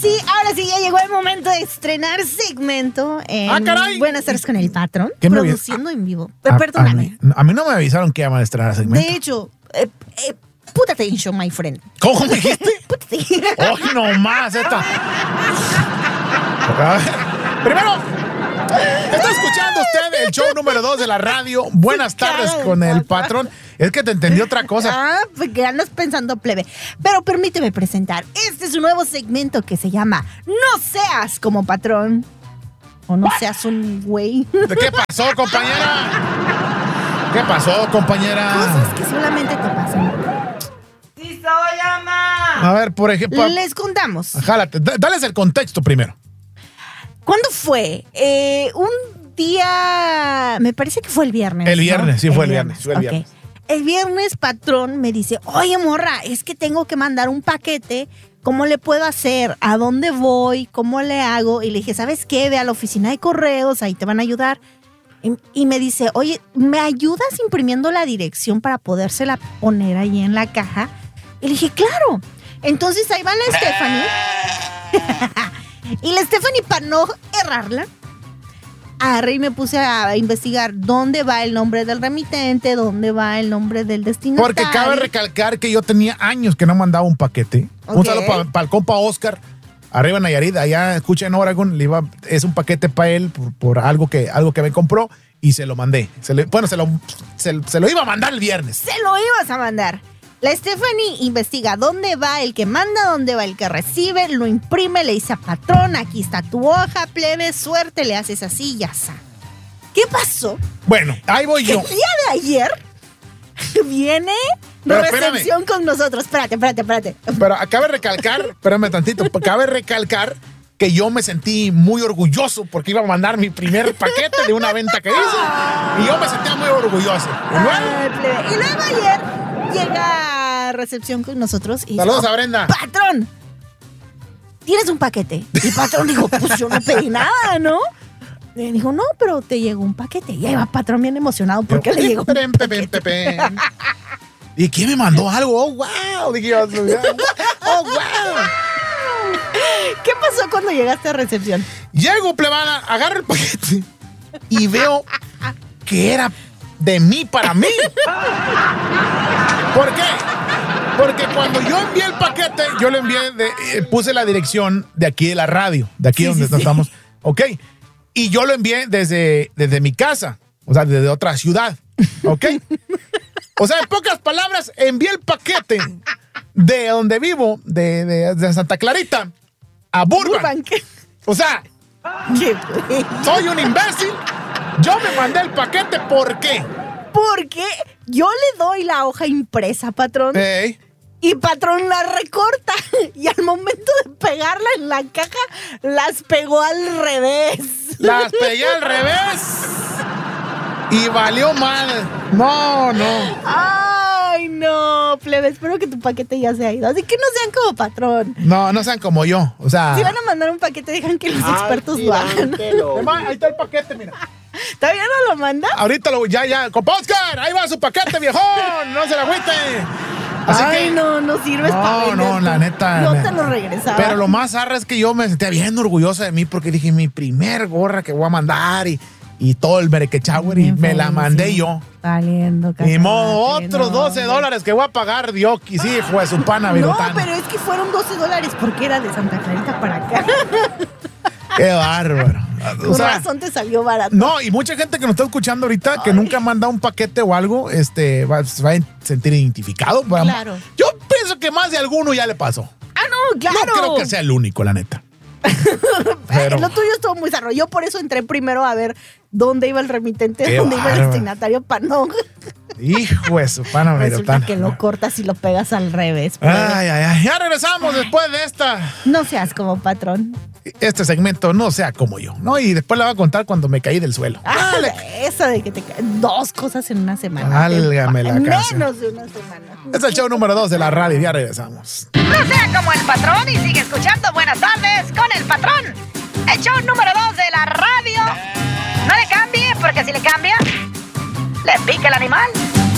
ahora sí, ya llegó el momento de estrenar segmento en caray. Buenas tardes con el patrón, ¿Qué me produciendo en vivo. Perdóname. A mí no me avisaron que iban a estrenar segmento. De hecho, put attention, my friend. ¿Cómo me dijiste? Put attention. ¡Oh, no más! Esta. Primero, está escuchando usted el show número 2 de la radio. Buenas tardes con el patrón. Es que te entendí otra cosa. Porque andas pensando plebe. Pero permíteme presentar. Este es un nuevo segmento que se llama No seas como patrón. O no seas un güey. ¿Qué pasó, compañera? ¿Qué pasó, compañera? Cosas que solamente te pasan. ¡Sí soy, ama! A ver, por ejemplo. Les contamos. Jálate, dales el contexto primero. ¿Cuándo fue? Un día. Me parece que fue el viernes. El viernes, ¿no? sí, fue el viernes. Fue el Ok. viernes. El viernes, patrón me dice: oye, morra, es que tengo que mandar un paquete. ¿Cómo le puedo hacer? ¿A dónde voy? ¿Cómo le hago? Y le dije: ¿sabes qué? Ve a la oficina de correos, ahí te van a ayudar. Y me dice: oye, ¿me ayudas imprimiendo la dirección para podérsela poner ahí en la caja? Y le dije: claro. Entonces ahí va la Stephanie. Y la Stephanie, para no errarla, agarré y me puse a investigar dónde va el nombre del remitente, dónde va el nombre del destinatario. Porque cabe recalcar que yo tenía años que no mandaba un paquete. Ok. Un saludo para el compa Oscar, arriba en Nayarit, allá escucha en Oregon, es un paquete para él por algo que me compró y se lo mandé. Se lo iba a mandar el viernes. Se lo ibas a mandar. La Stephanie investiga dónde va el que manda, dónde va el que recibe, lo imprime, le dice a patrón: aquí está tu hoja, plebe, suerte, le haces así y ya está. ¿Qué pasó? Bueno, ahí voy yo. El día de ayer viene Pero recepción con nosotros. Espérate. Pero cabe recalcar, espérame tantito, cabe recalcar que yo me sentí muy orgulloso porque iba a mandar mi primer paquete de una venta que hice. Y yo me sentía muy orgulloso. Y luego ayer llega a recepción con nosotros y Saludos dice: a Brenda. patrón, ¿tienes un paquete? Y el patrón dijo: pues yo no pedí nada, ¿no? Y dijo: no, pero te llegó un paquete. Y ahí va patrón bien emocionado porque le llegó un paquete. ¿Y quién me mandó algo? ¡Oh, wow! Dije yo, ¡oh, wow! ¿Qué pasó cuando llegaste a recepción? Llego, plebana, agarro el paquete y veo que era de mí para mí. ¿Por qué? Porque cuando yo envié el paquete, yo le envié, puse la dirección de aquí de la radio, de aquí donde estamos. Ok. Y yo lo envié desde mi casa, o sea, desde otra ciudad. Ok. O sea, en pocas palabras, envié el paquete de donde vivo, de Santa Clarita, a Burbank. O sea, soy un imbécil. Yo me mandé el paquete, ¿por qué? Porque yo le doy la hoja impresa, patrón. Y patrón la recorta. Y al momento de pegarla en la caja, las pegó al revés. Las pegué al revés. Y valió mal. No. Ay, no, plebe. Espero que tu paquete ya se ha ido. Así que no sean como patrón. No sean como yo. O sea. Si van a mandar un paquete, dejan que los expertos lo hagan. Ahí está el paquete, mira. ¿Todavía no lo manda? Ahorita ya. Compa Oscar, ahí va su paquete, viejón. No se la agüite. Así Ay, que, no sirves para vender. No, la neta. No te lo regresaba. Pero lo más zarra es que yo me sentía bien orgullosa de mí porque dije, mi primer gorra que voy a mandar y todo el merequechauer y me la mandé yo. Valiendo, Ni modo, otros $12 que voy a pagar, Dios, y sí, fue su pana virutana. No, pero es que fueron $12 porque era de Santa Clarita para acá. Qué bárbaro. Con razón te salió barato. No, y mucha gente que nos está escuchando ahorita que nunca ha mandado un paquete o algo, va a sentir identificado. Claro. Yo pienso que más de alguno ya le pasó. Ah, no, claro. No creo que sea el único, la neta. Pero lo tuyo estuvo muy zarro. Yo por eso entré primero a ver dónde iba el remitente, dónde iba el destinatario para no. Hijo de su pana Resulta virutana. que lo cortas y lo pegas al revés. Ay. Ya regresamos después de esta. No seas como patrón. Este segmento no sea como yo, ¿no? Y después le voy a contar cuando me caí del suelo. Esa de que te caen 2 cosas en una semana. Válgame la casa. Menos de una semana. Es el show número 2 de la radio. Ya regresamos. No sea como el patrón y sigue escuchando Buenas tardes con el patrón. El show número 2 de la radio. No le cambie, porque si le cambia, le pica el animal.